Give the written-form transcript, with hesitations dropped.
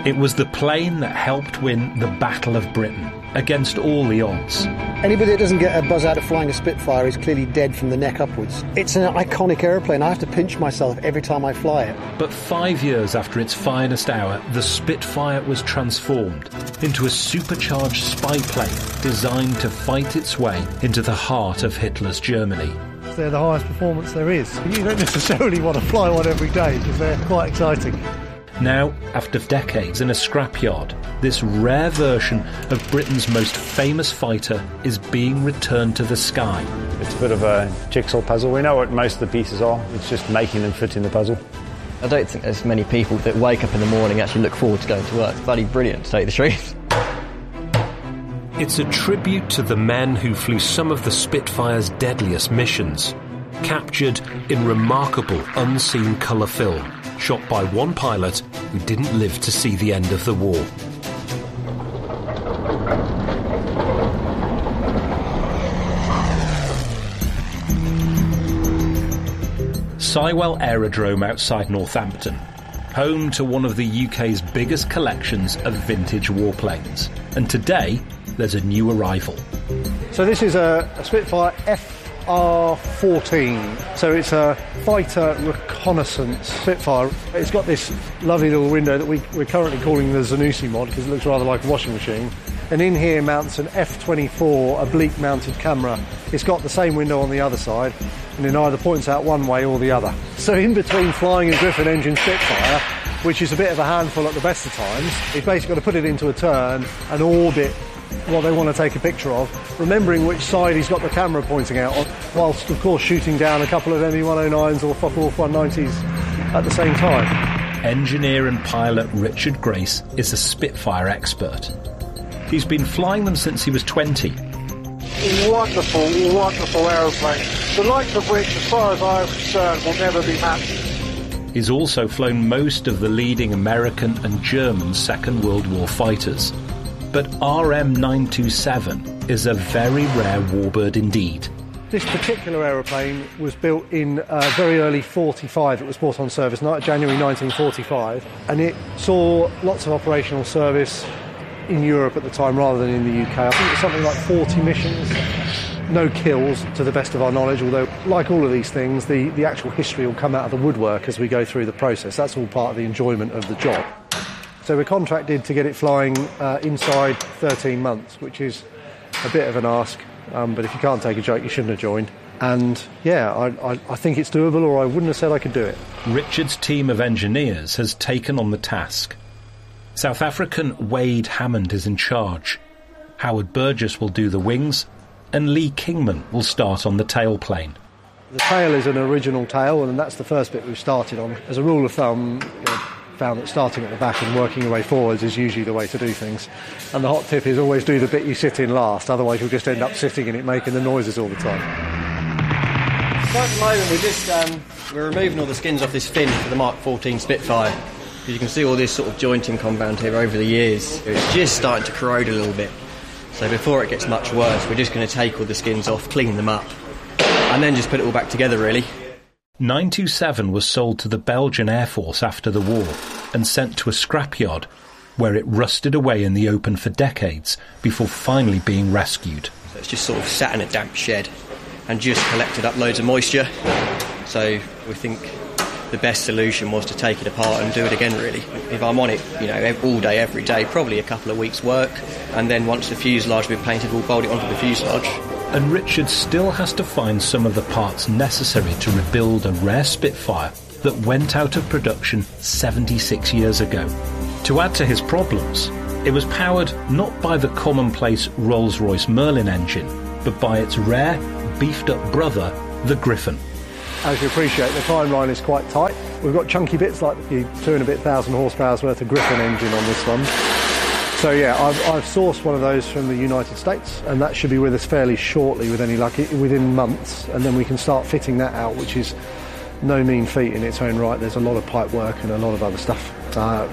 It was the plane that helped win the Battle of Britain against all the odds. Anybody that doesn't get a buzz out of flying a Spitfire is clearly dead from the neck upwards. It's an iconic aeroplane. I have to pinch myself every time I fly it. But 5 years after its finest hour, the Spitfire was transformed into a supercharged spy plane designed to fight its way into the heart of Hitler's Germany. They're the highest performance there is. You don't necessarily want to fly one every day because they're quite exciting. Now, after decades in a scrapyard, this rare version of Britain's most famous fighter is being returned to the sky. It's a bit of a jigsaw puzzle. We know what most of the pieces are. It's just making them fit in the puzzle. I don't think there's many people that wake up in the morning and actually look forward to going to work. It's bloody brilliant, to tell you the truth. It's a tribute to the men who flew some of the Spitfire's deadliest missions, captured in remarkable unseen colour film, shot by one pilot who didn't live to see the end of the war. Sywell Aerodrome outside Northampton, home to one of the UK's biggest collections of vintage warplanes. And today, there's a new arrival. So this is a Spitfire FR14. So it's a fighter reconnaissance Spitfire. It's got this lovely little window that we're currently calling the Zanussi mod because it looks rather like a washing machine. And in here mounts an F24 oblique mounted camera. It's got the same window on the other side, and it either points out one way or the other. So in between flying a Griffon engine Spitfire, which is a bit of a handful at the best of times, you've basically got to put it into a turn and orbit what they want to take a picture of, remembering which side he's got the camera pointing out on, whilst of course shooting down a couple of ME-109s or Focke-Wulf 190s at the same time. Engineer and pilot Richard Grace is a Spitfire expert. He's been flying them since he was 20. Wonderful, wonderful aeroplane, the likes of which, as far as I'm concerned, will never be matched. He's also flown most of the leading American and German Second World War fighters. But RM927 is a very rare warbird indeed. This particular aeroplane was built in very early 45. It was brought on service January 1945, and it saw lots of operational service in Europe at the time rather than in the UK. I think it was something like 40 missions, no kills to the best of our knowledge, although like all of these things, the actual history will come out of the woodwork as we go through the process. That's all part of the enjoyment of the job. So we're contracted to get it flying inside 13 months, which is a bit of an ask, but if you can't take a joke, you shouldn't have joined. And yeah, I think it's doable, or I wouldn't have said I could do it. Richard's team of engineers has taken on the task. South African Wade Hammond is in charge. Howard Burgess will do the wings, and Lee Kingman will start on the tailplane. The tail is an original tail, and that's the first bit we've started on. As a rule of thumb, found that starting at the back and working your way forwards is usually the way to do things. And the hot tip is always do the bit you sit in last, otherwise you'll just end up sitting in it making the noises all the time. So at the moment we're removing all the skins off this fin for the Mark 14 Spitfire. You can see all this sort of jointing compound here over the years. It's just starting to corrode a little bit. So before it gets much worse, we're just going to take all the skins off, clean them up, and then just put it all back together, really. 927 was sold to the Belgian Air Force after the war and sent to a scrapyard where it rusted away in the open for decades before finally being rescued. So it's just sort of sat in a damp shed and just collected up loads of moisture. So we think the best solution was to take it apart and do it again, really. If I'm on it, all day, every day, probably a couple of weeks' work, and then once the fuselage has been painted, we'll bolt it onto the fuselage. And Richard still has to find some of the parts necessary to rebuild a rare Spitfire that went out of production 76 years ago. To add to his problems, it was powered not by the commonplace Rolls-Royce Merlin engine, but by its rare, beefed-up brother, the Griffon. As you appreciate, the timeline is quite tight. We've got chunky bits like the 2,500 horsepower's worth of Griffon engine on this one. So yeah, I've sourced one of those from the United States, and that should be with us fairly shortly, with any luck, within months, and then we can start fitting that out, which is no mean feat in its own right. There's a lot of pipe work and a lot of other stuff.